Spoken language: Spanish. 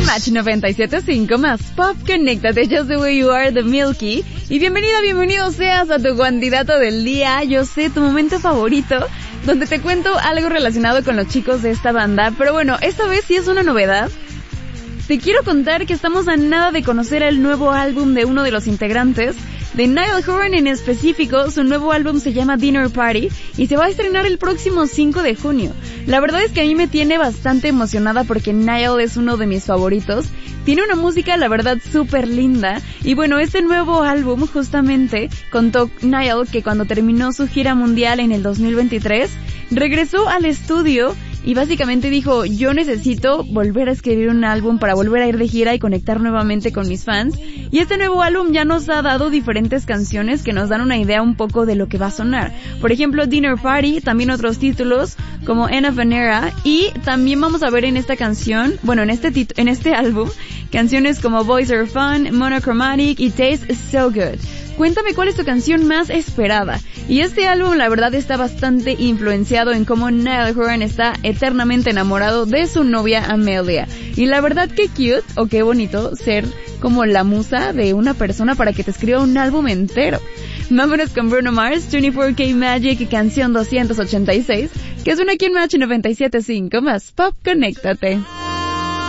Match 97.5 más Pop, conéctate, Just the Way You Are, The Milky. Y bienvenido seas a tu candidato del día. Yo sé, tu momento favorito, donde te cuento algo relacionado con los chicos de esta banda. Pero bueno, esta vez sí es una novedad. Te quiero contar que estamos a nada de conocer el nuevo álbum de uno de los integrantes, de Niall Horan en específico. Su nuevo álbum se llama Dinner Party y se va a estrenar el próximo 5 de junio. La verdad es que a mí me tiene bastante emocionada porque Niall es uno de mis favoritos. Tiene una música, la verdad, súper linda. Y bueno, este nuevo álbum justamente contó Niall que cuando terminó su gira mundial en el 2023, regresó al estudio y básicamente dijo, yo necesito volver a escribir un álbum para volver a ir de gira y conectar nuevamente con mis fans. Y este nuevo álbum ya nos ha dado diferentes canciones que nos dan una idea un poco de lo que va a sonar. Por ejemplo, Dinner Party, también otros títulos como End of an Era. Y también vamos a ver en esta canción, bueno, en este álbum, canciones como Boys Are Fun, Monochromatic y Taste So Good. Cuéntame cuál es tu canción más esperada. Y este álbum la verdad está bastante influenciado en cómo Niall Horan está eternamente enamorado de su novia Amelia. Y la verdad qué cute o qué bonito ser como la musa de una persona para que te escriba un álbum entero. Vámonos con Bruno Mars, 24K Magic, canción 286, que es una aquí en Match 97.5 más Pop, conéctate.